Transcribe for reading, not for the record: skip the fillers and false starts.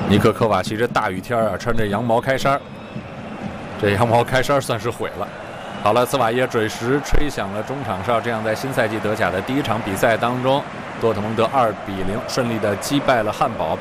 尼克科瓦奇这大雨天啊，穿着羊毛开衫，这羊毛开衫算是毁了。好了，茨瓦耶准时吹响了中场哨，这样在新赛季德甲的第一场比赛当中，多特蒙德2-0顺利的击败了汉堡。